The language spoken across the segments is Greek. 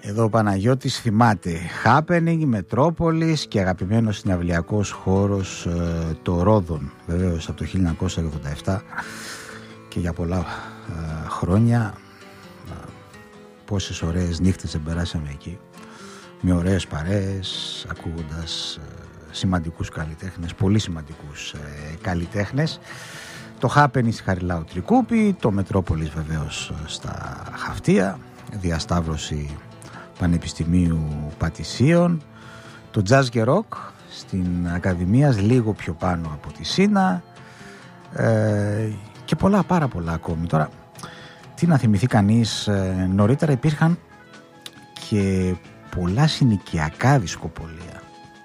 Εδώ ο Παναγιώτης θυμάται Happening, Μετρόπολης και αγαπημένος συναυλιακός χώρος το Ρόδον, βεβαίως από το 1987 και για πολλά χρόνια. Πόσες ωραίες νύχτες περάσαμε εκεί με ωραίες παρέες, ακούγοντας σημαντικούς καλλιτέχνες, πολύ σημαντικούς καλλιτέχνες. Το Happening στη Χαριλάου Τρικούπη, το Μετρόπολης βεβαίως στα Χαυτία, διασταύρωση Πανεπιστημίου Πατησίων, το Jazz και Rock στην Ακαδημίας λίγο πιο πάνω από τη Σίνα και πολλά, πάρα πολλά ακόμη. Τώρα τι να θυμηθεί κανείς, νωρίτερα υπήρχαν και πολλά συνοικιακά δισκοπολία,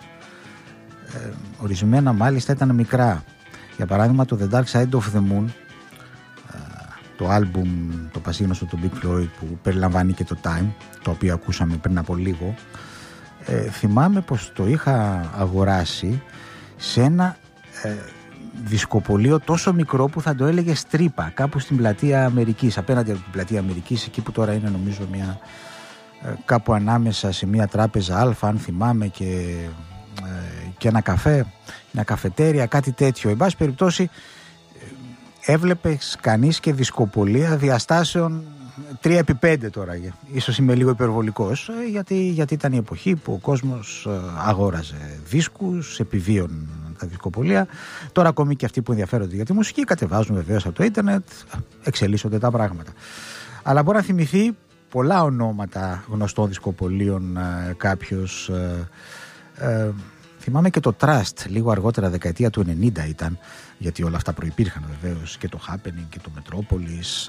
ορισμένα μάλιστα ήταν μικρά. Για παράδειγμα το The Dark Side of the Moon, το άλμπουμ το πασίγνωστο του Big Floyd που περιλαμβάνει και το Time, το οποίο ακούσαμε πριν από λίγο, θυμάμαι πως το είχα αγοράσει σε ένα δισκοπολείο τόσο μικρό που θα το έλεγε Στρίπα, κάπου στην πλατεία Αμερικής, απέναντι από την πλατεία Αμερικής, εκεί που τώρα είναι νομίζω μια, κάπου ανάμεσα σε μια τράπεζα Αλφα αν θυμάμαι και ένα καφέ, μια καφετέρια, κάτι τέτοιο. Εν πάση περιπτώσει έβλεπες κανείς και δισκοπολία διαστάσεων 3x5 τώρα, ίσως είμαι λίγο υπερβολικός, γιατί ήταν η εποχή που ο κόσμος αγόραζε δίσκους, επιβίων τα δισκοπολία. Τώρα ακόμη και αυτοί που ενδιαφέρονται για τη μουσική κατεβάζουν βεβαίως από το ίντερνετ, εξελίσσονται τα πράγματα. Αλλά μπορεί να θυμηθεί πολλά ονόματα γνωστών δισκοπολίων κάποιος. Θυμάμαι και το Trust, λίγο αργότερα, δεκαετία του 90 ήταν, γιατί όλα αυτά προϋπήρχαν βεβαίως, και το Happening και το Metropolis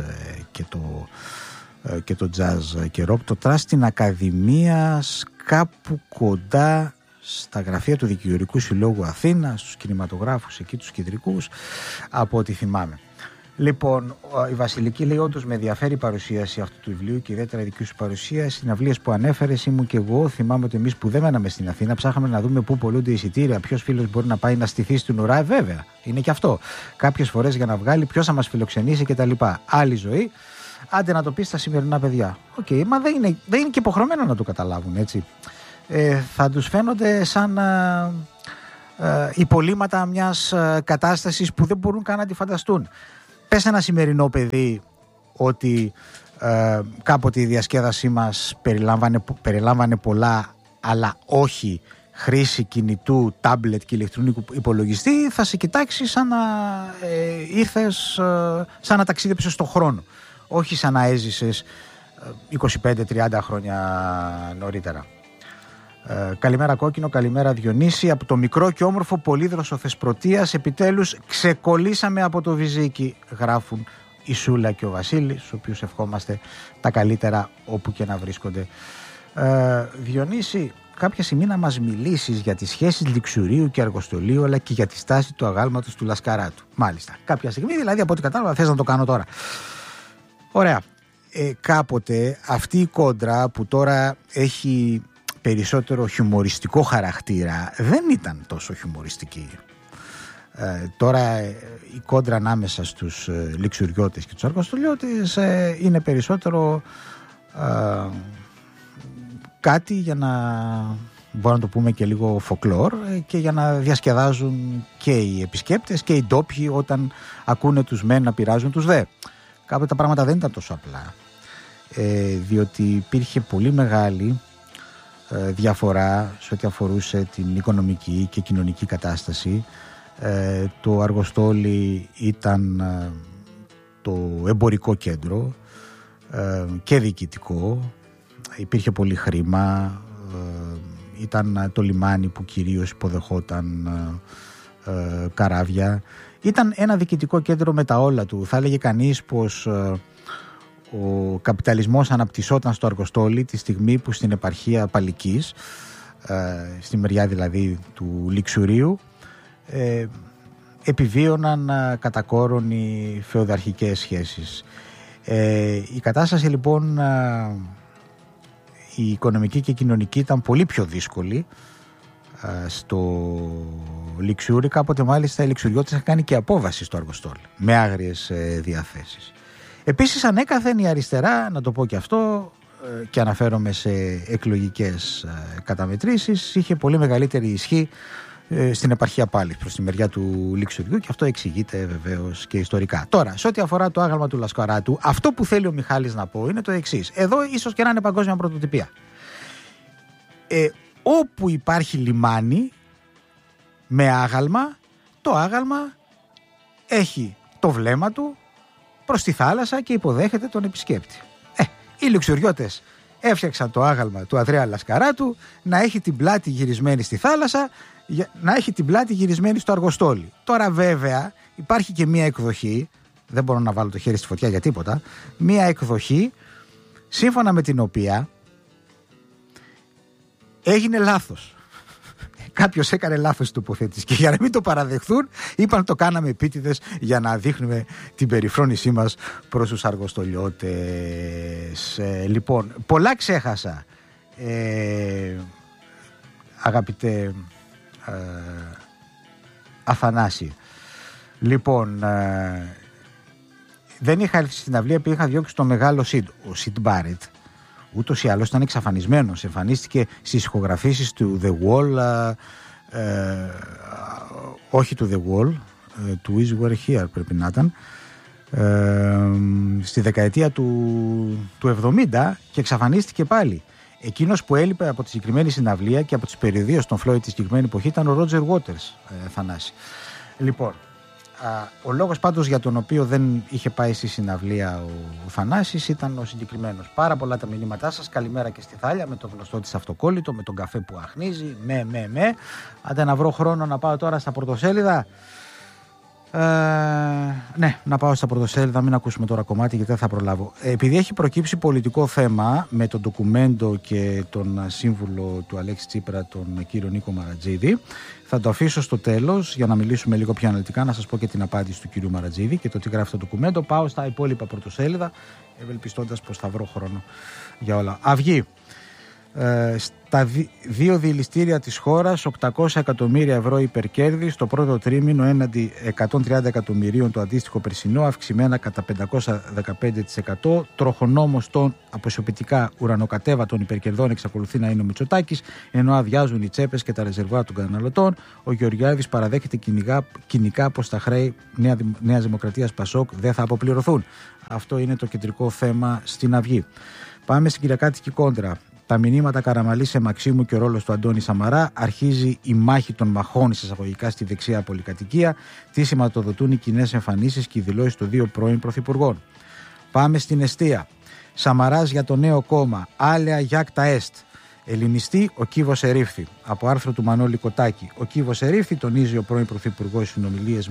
και το Jazz και Rock. Το Trust στην Ακαδημία, κάπου κοντά στα γραφεία του Δικηγορικού Συλλόγου Αθήνα, στους κινηματογράφους εκεί τους κεντρικούς, από ό,τι θυμάμαι. Λοιπόν, η Βασιλική λέει: όντως με ενδιαφέρει η παρουσίαση αυτού του βιβλίου και ιδιαίτερα η δική σου παρουσία. Στις συναυλίες που ανέφερες ήμουν και εγώ. Θυμάμαι ότι εμείς που δεν μέναμε στην Αθήνα ψάχαμε να δούμε πού πωλούνται εισιτήρια, ποιος φίλος μπορεί να πάει να στηθεί στην ουρά. Βέβαια, είναι και αυτό. Κάποιες φορές για να βγάλει ποιος θα μας φιλοξενήσει κτλ. Άλλη ζωή. Άντε να το πεις στα σημερινά παιδιά. Οκ, μα δεν είναι και υποχρεωμένο να το καταλάβουν, έτσι. Θα τους φαίνονται σαν υπολείμματα μιας κατάστασης που δεν μπορούν καν να τη φανταστούν. Πες ένα σημερινό παιδί ότι κάποτε η διασκέδασή μας περιλάμβανε πολλά, αλλά όχι χρήση κινητού, τάμπλετ και ηλεκτρονικού υπολογιστή, θα σε κοιτάξει σαν να ήρθες, σαν να ταξίδεψες στον χρόνο, όχι σαν να έζησες 25-30 χρόνια νωρίτερα. Καλημέρα Κόκκινο, καλημέρα Διονύση. Από το μικρό και όμορφο Πολύδροσο Θεσπρωτείας επιτέλους ξεκολλήσαμε από το Βυζίκι, γράφουν η Σούλα και ο Βασίλης, στους οποίους ευχόμαστε τα καλύτερα όπου και να βρίσκονται. Διονύση, κάποια στιγμή να μας μιλήσεις για τις σχέσεις Λιξουρίου και Αργοστολίου, αλλά και για τη στάση του αγάλματος του Λασκαράτου. Μάλιστα, κάποια στιγμή, δηλαδή από ό,τι κατάλαβα θες να το κάνω τώρα. Ωραία. Κάποτε αυτή η κόντρα που τώρα έχει περισσότερο χιουμοριστικό χαρακτήρα δεν ήταν τόσο χιουμοριστική. Τώρα η κόντρα ανάμεσα στους Λιξουριώτες και τους Αργοστολιώτες είναι περισσότερο κάτι για να μπορούμε να το πούμε και λίγο φοκλόρ και για να διασκεδάζουν και οι επισκέπτες και οι ντόπιοι όταν ακούνε τους μεν να πειράζουν τους δε. Κάποτε τα πράγματα δεν ήταν τόσο απλά, διότι υπήρχε πολύ μεγάλη διαφορά σε ό,τι αφορούσε την οικονομική και κοινωνική κατάσταση. Το Αργοστόλι ήταν το εμπορικό κέντρο και διοικητικό, υπήρχε πολύ χρήμα, ήταν το λιμάνι που κυρίως υποδεχόταν καράβια, ήταν ένα διοικητικό κέντρο με τα όλα του. Θα έλεγε κανείς πως ο καπιταλισμός αναπτυσσόταν στο Αργοστόλι τη στιγμή που στην επαρχία Παλικής, στη μεριά δηλαδή του Λιξουρίου, επιβίωναν κατά κόρον οι φεουδαρχικές σχέσεις. Η κατάσταση λοιπόν η οικονομική και η κοινωνική ήταν πολύ πιο δύσκολη στο Λιξούρι. Κάποτε μάλιστα οι Λιξουριώτες είχαν κάνει και απόβαση στο Αργοστόλι με άγριες διαθέσεις. Επίσης ανέκαθεν η αριστερά, να το πω και αυτό, και αναφέρομαι σε εκλογικές καταμετρήσεις, είχε πολύ μεγαλύτερη ισχύ στην επαρχία πάλι, προς τη μεριά του Λειξιδιού, και αυτό εξηγείται βεβαίως και ιστορικά. Τώρα, σε ό,τι αφορά το άγαλμα του Λασκαράτου, αυτό που θέλει ο Μιχάλης να πω είναι το εξής. Εδώ ίσως και να είναι παγκόσμια πρωτοτυπία. Όπου υπάρχει λιμάνι με άγαλμα, το άγαλμα έχει το βλέμμα του προς τη θάλασσα και υποδέχεται τον επισκέπτη. Οι λουξουριώτες έφτιαξαν το άγαλμα του Ανδρέα Λασκαράτου να έχει την πλάτη γυρισμένη στη θάλασσα, να έχει την πλάτη γυρισμένη στο αργοστόλι. Τώρα βέβαια υπάρχει και μία εκδοχή, δεν μπορώ να βάλω το χέρι στη φωτιά για τίποτα, μία εκδοχή σύμφωνα με την οποία έγινε λάθος. Κάποιος έκανε λάθος τοποθέτηση και για να μην το παραδεχθούν είπαν το κάναμε επίτηδες για να δείχνουμε την περιφρόνησή μας προς τους αργοστολιώτες. Λοιπόν, πολλά ξέχασα, αγαπητέ Αθανάση. Λοιπόν, δεν είχα έρθει στην αυλή επειδή είχα διώξει το μεγάλο Σιντ. Ο Σιντ Μπάρετ ούτως ή άλλως ήταν εξαφανισμένος. Εμφανίστηκε στις ηχογραφήσεις του The Wall, όχι του The Wall, του Is Were Here πρέπει να ήταν, στη δεκαετία του 70, και εξαφανίστηκε πάλι. Εκείνος που έλειπε από τη συγκεκριμένη συναυλία και από τις περιοδίες των Floyd τη συγκεκριμένη εποχή ήταν ο Ρότζερ Waters, Θανάση. Λοιπόν, ο λόγος πάντως για τον οποίο δεν είχε πάει στη συναυλία ο Θανάσης ήταν ο συγκεκριμένος. Πάρα πολλά τα μηνύματά σας. Καλημέρα και στη Θάλια με το γνωστό της αυτοκόλλητο, με τον καφέ που αχνίζει. Άντε να βρω χρόνο να πάω τώρα στα πρωτοσέλιδα. Ναι, να πάω στα πρωτοσέλιδα, μην ακούσουμε τώρα κομμάτι γιατί δεν θα προλάβω. Επειδή έχει προκύψει πολιτικό θέμα με τον ντοκουμέντο και τον σύμβουλο του Αλέξη Τσίπρα, τον κύριο Νίκο Μαρατζίδη, θα το αφήσω στο τέλος για να μιλήσουμε λίγο πιο αναλυτικά, να σας πω και την απάντηση του κύριου Μαρατζίδη και το τι γράφει το ντοκουμέντο. Πάω στα υπόλοιπα πρωτοσέλιδα, ευελπιστώντας πως θα βρω χρόνο για όλα. Αυγή. Στα δύο διελιστήρια της χώρας 800 εκατομμύρια ευρώ υπερκέρδη στο πρώτο τρίμηνο έναντι 130 εκατομμυρίων το αντίστοιχο περσινό, αυξημένα κατά 515%. Τροχονόμος των αποσιοποιητικά ουρανοκατέβατων υπερκερδών εξακολουθεί να είναι ο Μητσοτάκης, ενώ αδειάζουν οι τσέπες και τα ρεζερβουάρ των καταναλωτών. Ο Γεωργιάδης παραδέχεται κοινικά πως τα χρέη Νέας Δημοκρατίας Πασόκ δεν θα αποπληρωθούν. Αυτό είναι το κεντρικό θέμα στην Αυγή. Πάμε στην κυριακάτικη κόντρα. Τα μηνύματα Καραμαλή σε Μαξίμου και ο ρόλος του Αντώνη Σαμαρά. Αρχίζει η μάχη των μαχών εισαγωγικά στη δεξιά πολυκατοικία. Τι σηματοδοτούν οι κοινές εμφανίσεις και οι δηλώσεις των δύο πρώην πρωθυπουργών. Πάμε στην εστία. Σαμαράς για το νέο κόμμα. Άλεα γιάκτα εστ. Ελληνιστή, ο κύβος ερήφθη. Από άρθρο του Μανώλη Κοτάκη. Ο κύβος ερήφθη, τονίζει ο πρώην πρωθυπουργός στις συνομιλίες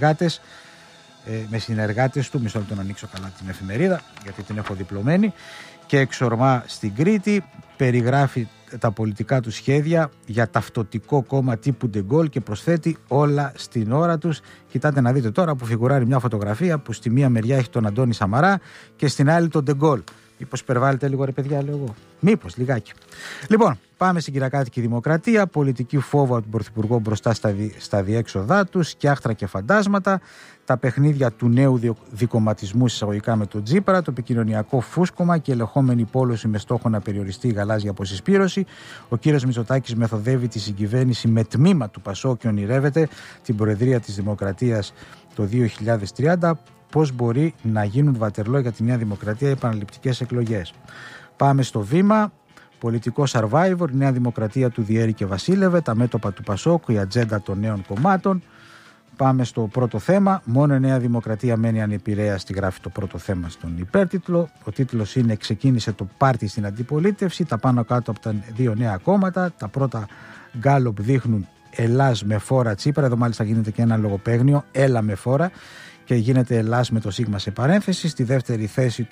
με συνεργάτες του. Μισό λεπτό να ανοίξω καλά την εφημερίδα, γιατί την έχω διπλωμένη. Και εξορμά στην Κρήτη, περιγράφει τα πολιτικά του σχέδια για ταυτοτικό κόμμα τύπου Ντεγκόλ και προσθέτει όλα στην ώρα τους. Κοιτάτε να δείτε τώρα που φιγουράρει μια φωτογραφία που στη μία μεριά έχει τον Αντώνη Σαμαρά και στην άλλη τον Ντεγκόλ. Μήπως υπερβάλλετε λίγο ρε παιδιά, λέω εγώ. Μήπως, λιγάκι. Λοιπόν, πάμε στην κυριακάτικη δημοκρατία. Πολιτική φόβο από τον Πρωθυπουργό μπροστά στα διέξοδά του, σκιάχτρα και φαντάσματα. Τα παιχνίδια του νέου δικομματισμού εισαγωγικά με τον Τσίπρα, το επικοινωνιακό φούσκωμα και ελεγχόμενη πόλωση με στόχο να περιοριστεί η γαλάζια αποσυσπήρωση. Ο κύριος Μητσοτάκης μεθοδεύει τη συγκυβέρνηση με τμήμα του Πασόκ και ονειρεύεται την Προεδρία της Δημοκρατίας το 2030. Πώς μπορεί να γίνουν βατερλό για τη Νέα Δημοκρατία επαναληπτικές εκλογές. Πάμε στο βήμα. Πολιτικό survivor, Νέα Δημοκρατία του Διέρη και Βασίλευε, τα μέτωπα του Πασόκ, η ατζέντα των νέων κομμάτων. Πάμε στο πρώτο θέμα. Μόνο η Νέα Δημοκρατία μένει ανεπηρέαστη, γράφει το πρώτο θέμα στον υπέρτιτλο. Ο τίτλος είναι «Ξεκίνησε το πάρτι στην αντιπολίτευση». Τα πάνω κάτω από τα δύο νέα κόμματα. Τα πρώτα γκάλοπ δείχνουν Ελλάς με φόρα Τσίπρα. Εδώ μάλιστα γίνεται και ένα λογοπαίγνιο. Έλα με φόρα. Και γίνεται Ελλάς με το σίγμα σε παρένθεση. Στη δεύτερη θέση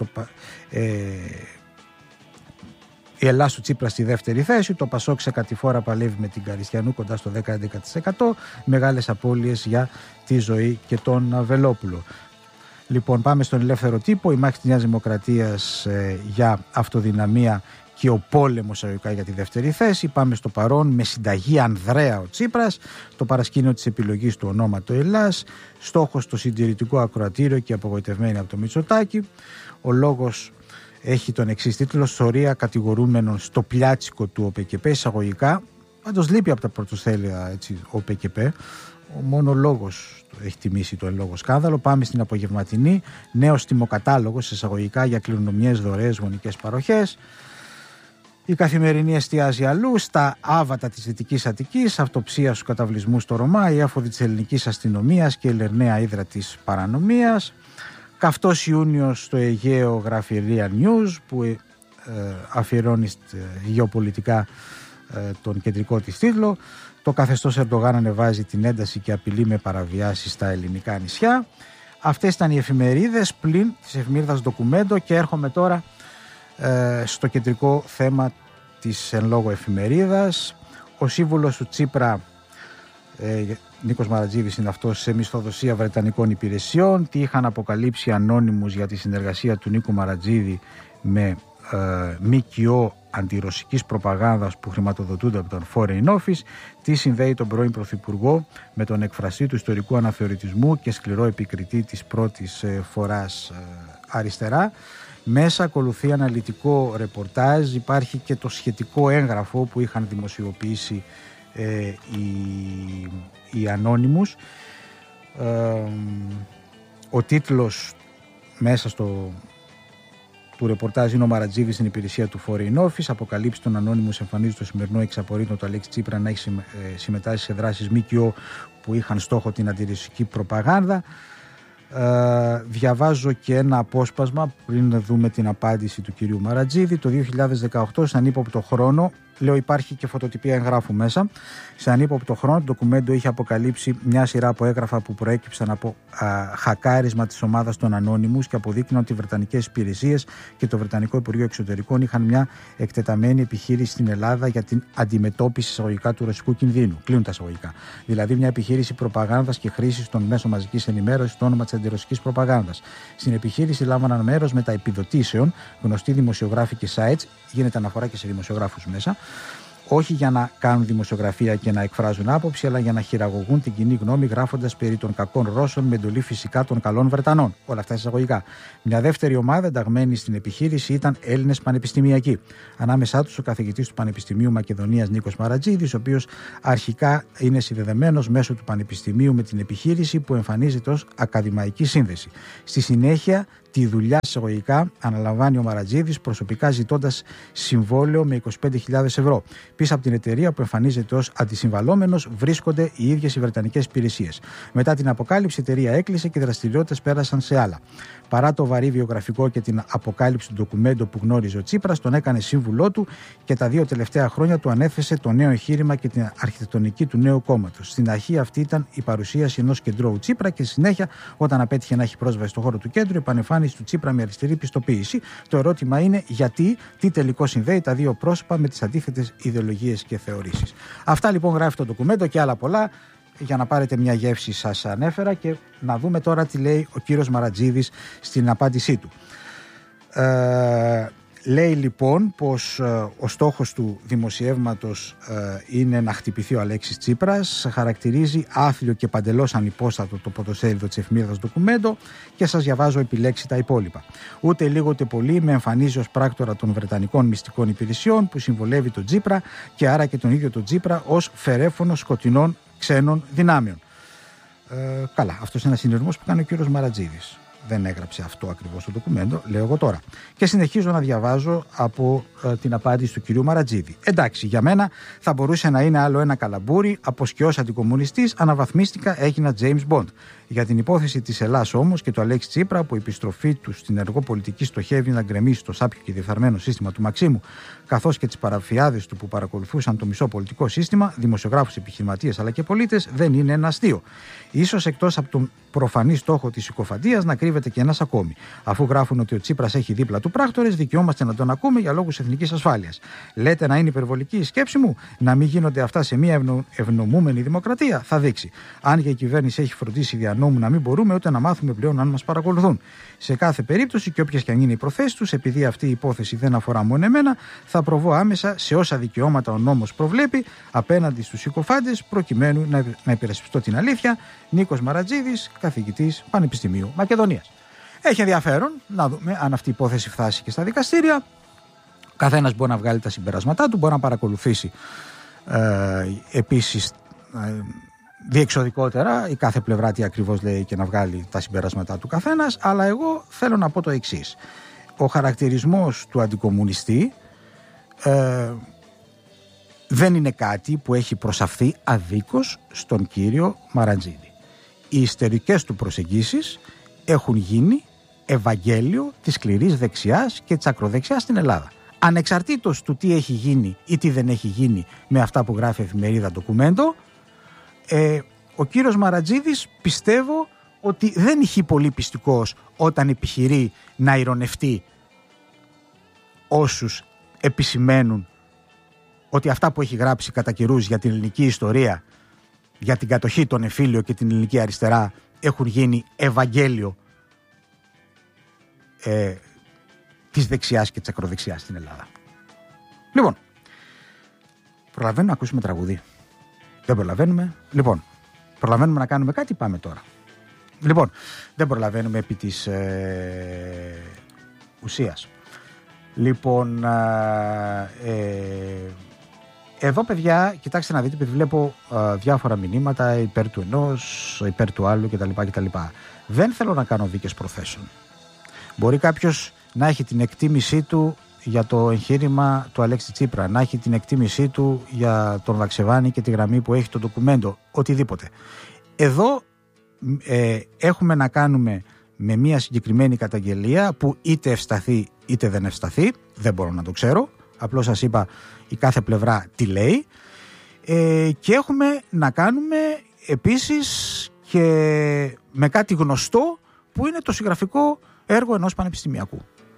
η Ελλάς του Τσίπρα στη δεύτερη θέση. Το Πασόκ σε κατηφόρα παλεύει με την Καριστιανού κοντά στο 10-11%. Μεγάλες απώλειες για τη ζωή και τον Βελόπουλο. Λοιπόν, πάμε στον ελεύθερο τύπο. Η μάχη της Νέας Δημοκρατίας για αυτοδυναμία και ο πόλεμος για τη δεύτερη θέση. Πάμε στο παρόν με συνταγή Ανδρέα ο Τσίπρας, το παρασκήνιο της επιλογής του ονόματο Ελλάς, στόχος το συντηρητικό ακροατήριο και απογοητευμένη από το Μητσοτάκη. Ο λόγος έχει τον εξής τίτλο: «Σωρία κατηγορούμενων στο πλιάτσικο του ΟΠΚΠ», εισαγωγικά. Πάντως λείπει από τα πρωτοσέλιδα ο ΟΠΚΠ. Ο μόνο λόγος έχει τιμήσει το εν λόγω σκάνδαλο. Πάμε στην απογευματινή. Νέος τιμοκατάλογος, εισαγωγικά, για κληρονομιές, δωρεές, γονικές παροχές. Η Καθημερινή εστιάζει αλλού, στα άβατα της Δυτικής Αττικής, αυτοψία στους καταβλισμούς στο Ρωμά, η άφοδη της ελληνικής αστυνομίας και η λερναία ύδρα της παρανομίας. Καυτός Ιούνιος στο Αιγαίο, γράφει η Real News, που αφιερώνει γεωπολιτικά τον κεντρικό της τίτλο. Το καθεστώς Ερντογάν ανεβάζει την ένταση και απειλεί με παραβιάσεις στα ελληνικά νησιά. Αυτές ήταν οι εφημερίδες πλην της εφημερίδας Ντοκουμέντο, και έρχομαι τώρα στο κεντρικό θέμα της εν λόγω εφημερίδας. Ο σύμβουλος του Τσίπρα, Νίκος Μαρατζίδης είναι αυτός, σε μισθοδοσία βρετανικών υπηρεσιών. Τι είχαν αποκαλύψει ανώνυμους για τη συνεργασία του Νίκου Μαρατζίδη με ΜΚΟ αντιρωσικής προπαγάνδας που χρηματοδοτούνται από τον Foreign Office. Τι συνδέει τον πρώην Πρωθυπουργό με τον εκφραστή του ιστορικού αναθεωρητισμού και σκληρό επικριτή της πρώτης φοράς αριστερά. Μέσα ακολουθεί αναλυτικό ρεπορτάζ. Υπάρχει και το σχετικό έγγραφο που είχαν δημοσιοποιήσει οι ανώνυμους. Ο τίτλος μέσα του ρεπορτάζ είναι: «Ο Μαρατζίδης στην υπηρεσία του Foreign Office. Αποκαλύψει των ανώνυμους εμφανίζει το σημερινό εξαπορρίτων του Αλέξη Τσίπρα να έχει συμμετάσχει σε δράσεις ΜΚΟ που είχαν στόχο την αντιρωσική προπαγάνδα». Διαβάζω και ένα απόσπασμα πριν δούμε την απάντηση του κυρίου Μαρατζίδη. Το 2018, σε ανύποπτο χρόνο, λέω υπάρχει και φωτοτυπία εγγράφου μέσα, σε ανύποπτο χρόνο το ντοκουμέντο είχε αποκαλύψει μια σειρά από έγγραφα που προέκυψαν από χακάρισμα της ομάδας των ανώνυμους και αποδείκνυαν ότι οι βρετανικές υπηρεσίες και το Βρετανικό Υπουργείο Εξωτερικών είχαν μια εκτεταμένη επιχείρηση στην Ελλάδα για την αντιμετώπιση εισαγωγικά του ρωσικού κινδύνου. Κλείνουν τα εισαγωγικά. Δηλαδή μια επιχείρηση προπαγάνδας και χρήσης των μέσων μαζικής ενημέρωσης στο όνομα της αντιρωσικής προπαγάνδας. Στην επιχείρηση λάμβαναν μέρος μετά επιδοτήσεων γνωστοί δημοσιογράφοι και sites, γίνεται αναφορά και σε δημοσιογράφους μέσα, όχι για να κάνουν δημοσιογραφία και να εκφράζουν άποψη, αλλά για να χειραγωγούν την κοινή γνώμη, γράφοντας περί των κακών Ρώσων με εντολή φυσικά των καλών Βρετανών. Όλα αυτά εισαγωγικά. Μια δεύτερη ομάδα ενταγμένη στην επιχείρηση ήταν Έλληνες πανεπιστημιακοί. Ανάμεσά τους ο καθηγητής του Πανεπιστημίου Μακεδονίας Νίκος Μαρατζίδης, ο οποίος αρχικά είναι συνδεδεμένος μέσω του Πανεπιστημίου με την επιχείρηση που εμφανίζεται ως ακαδημαϊκή σύνδεση. Στη συνέχεια, τη δουλειά εισαγωγικά αναλαμβάνει ο Μαρατζίδης, προσωπικά ζητώντας συμβόλαιο με 25.000 ευρώ. Πίσω από την εταιρεία που εμφανίζεται ως αντισυμβαλόμενος βρίσκονται οι ίδιες οι βρετανικές υπηρεσίες. Μετά την αποκάλυψη, η εταιρεία έκλεισε και οι δραστηριότητες πέρασαν σε άλλα. Παρά το βαρύ βιογραφικό και την αποκάλυψη του ντοκουμέντο που γνώριζε ο Τσίπρας, τον έκανε σύμβουλό του και τα 2 τελευταία χρόνια του ανέθεσε το νέο εγχείρημα και την αρχιτεκτονική του νέου κόμματος. Στην αρχή αυτή ήταν η παρουσίαση ενός κεντρώου Τσίπρα και στη συνέχεια, όταν απέτυχε να έχει πρόσβαση στον χώρο του κέντρου, επανεμφάνιση του Τσίπρα με αριστερή πιστοποίηση. Το ερώτημα είναι γιατί, τι τελικό συνδέει τα δύο πρόσωπα με τις αντίθετες ιδεολογίες και θεωρήσεις. Αυτά λοιπόν γράφει το ντοκουμέντο και άλλα πολλά. Για να πάρετε μια γεύση σας ανέφερα και να δούμε τώρα τι λέει ο κύριος Μαρατζίδης στην απάντησή του. Λέει λοιπόν πως ο στόχος του δημοσιεύματος είναι να χτυπηθεί ο Αλέξης Τσίπρας. Χαρακτηρίζει άθλιο και παντελώς ανυπόστατο το πρωτοσέλιδο της εφημερίδας Ντοκουμέντο και σας διαβάζω επιλέξει τα υπόλοιπα. Ούτε λίγο ούτε πολύ με εμφανίζει ως πράκτορα των Βρετανικών μυστικών υπηρεσιών που συμβολεύει τον Τσίπρα και άρα και τον ίδιο τον Τσίπρα ως φερέφωνο σκοτεινών ξένων δυνάμεων. Καλά, αυτός είναι ένας συνειρμός που κάνει ο κύριος Μαρατζίδης. Δεν έγραψε αυτό ακριβώς το ντοκουμέντο, λέω εγώ τώρα. Και συνεχίζω να διαβάζω από την απάντηση του κυρίου Μαρατζίδη. Εντάξει, για μένα θα μπορούσε να είναι άλλο ένα καλαμπούρι. Από σκιός αντικομμουνιστής αναβαθμίστηκα, έγινα James Bond. Για την υπόθεση της Ελλάς όμως και του Αλέξη Τσίπρα, που η επιστροφή του στην ενεργοπολιτική στοχεύει να γκρεμίσει το σάπιο και διεφθαρμένο σύστημα του Μαξίμου, καθώς και τις παραφιάδες του που παρακολουθούσαν το μισό πολιτικό σύστημα, δημοσιογράφους, επιχειρηματίες αλλά και πολίτες, δεν είναι ένα αστείο. Ίσως εκτός από τον προφανή στόχο της συκοφαντίας να κρύβεται και ένας ακόμη. Αφού γράφουν ότι ο Τσίπρας έχει δίπλα του πράκτορες, δικαιόμαστε να τον ακούμε για λόγους εθνικής ασφάλειας. Λέτε να είναι υπερβολική η σκέψη μου, να μην γίνονται αυτά σε μια ευνομούμενη δημοκρατία, θα δείξει. Αν και η κυβέρνηση έχει φροντίσει δια νόμου να μην μπορούμε ούτε να μάθουμε πλέον αν μας παρακολουθούν. Σε κάθε περίπτωση και όποιες και αν είναι οι προθέσεις τους, επειδή αυτή η υπόθεση δεν αφορά μόνο εμένα, θα προβώ άμεσα σε όσα δικαιώματα ο νόμος προβλέπει απέναντι στους συκοφάντες, προκειμένου να υπερασπιστώ την αλήθεια. Νίκος Μαρατζίδης, καθηγητής Πανεπιστημίου Μακεδονίας. Έχει ενδιαφέρον να δούμε αν αυτή η υπόθεση φτάσει και στα δικαστήρια. Καθένας μπορεί να βγάλει τα συμπεράσματά του, μπορεί να παρακολουθήσει επίσης διεξοδικότερα η κάθε πλευρά τι ακριβώς λέει και να βγάλει τα συμπεράσματά του καθένας. Αλλά εγώ θέλω να πω το εξής. Ο χαρακτηρισμός του αντικομμουνιστή δεν είναι κάτι που έχει προσαφθεί αδίκως στον κύριο Μαραντζίδη. Οι ιστερικές του προσεγγίσεις έχουν γίνει Ευαγγέλιο της σκληρής δεξιάς και της ακροδεξιάς στην Ελλάδα. Ανεξαρτήτως του τι έχει γίνει ή τι δεν έχει γίνει με αυτά που γράφει η εφημερίδα Ντοκουμέντο, ο κύριος Μαραντζίδης πιστεύω ότι δεν ηχεί πολύ πιστικός όταν επιχειρεί να ειρωνευτεί όσους επισημαίνουν ότι αυτά που έχει γράψει κατά καιρούς για την ελληνική ιστορία, για την κατοχή των εμφύλιων και την ελληνική αριστερά έχουν γίνει Ευαγγέλιο της δεξιάς και της ακροδεξιάς στην Ελλάδα. Λοιπόν, προλαβαίνουμε να ακούσουμε τραγουδί? Δεν προλαβαίνουμε. Λοιπόν, προλαβαίνουμε να κάνουμε κάτι? Πάμε τώρα. Λοιπόν, δεν προλαβαίνουμε επί της ουσίας. Λοιπόν, εδώ παιδιά, κοιτάξτε να δείτε, επειδή βλέπω διάφορα μηνύματα υπέρ του ενός, υπέρ του άλλου κτλ. Δεν θέλω να κάνω δίκες προθέσεων. Μπορεί κάποιος να έχει την εκτίμησή του για το εγχείρημα του Αλέξη Τσίπρα, να έχει την εκτίμησή του για τον Βαξεβάνη και τη γραμμή που έχει το ντοκουμέντο, οτιδήποτε. Εδώ έχουμε να κάνουμε με μια συγκεκριμένη καταγγελία που είτε ευσταθεί είτε δεν ευσταθεί, δεν μπορώ να το ξέρω, απλώς σας είπα η κάθε πλευρά τι λέει, και έχουμε να κάνουμε επίσης και με κάτι γνωστό που είναι το συγγραφικό έργο ενός πανεπιστημιακού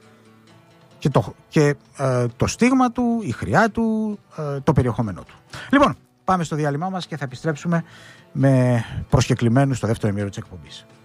και το στίγμα του, η χρειά του, το περιεχόμενό του. Λοιπόν, πάμε στο διάλειμμα μας και θα επιστρέψουμε με προσκεκλημένους στο δεύτερο ημίωρο της εκπομπής.